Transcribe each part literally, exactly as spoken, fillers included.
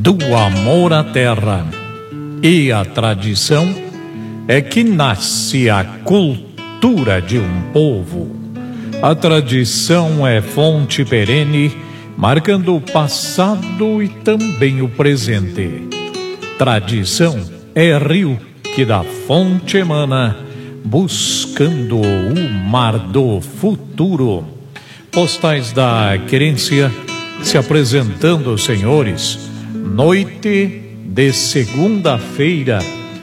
do amor à terra e à tradição é que nasce a cultura de um povo. A tradição é fonte perene, marcando o passado e também o presente. Tradição é rio que da fonte emana, buscando o mar do futuro. Postais da querência se apresentando, senhores, noite de segunda-feira.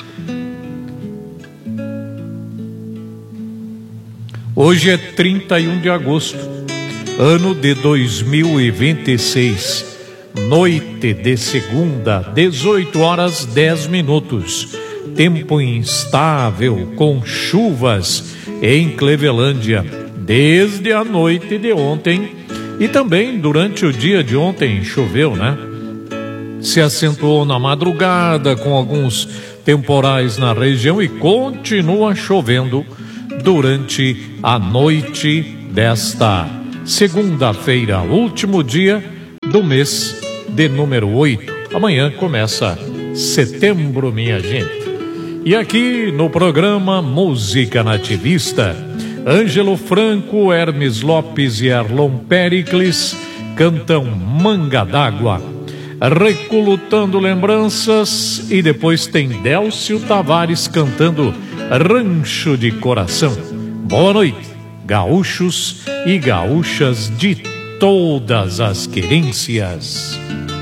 Hoje é trinta e um de agosto, ano de dois mil e vinte e seis, noite de segunda, dezoito horas dez minutos. Tempo instável com chuvas em Clevelândia desde a noite de ontem e também durante o dia de ontem choveu, né? Se acentuou na madrugada com alguns temporais na região e continua chovendo durante a noite desta segunda-feira, último dia do mês de número oito. Amanhã começa setembro, minha gente. E aqui no programa Música Nativista, Ângelo Franco, Hermes Lopes e Erlon Pericles cantam Manga d'Água, Recolutando Lembranças, e depois tem Délcio Tavares cantando Rancho de Coração. Boa noite, gaúchos e gaúchas de todas as querências.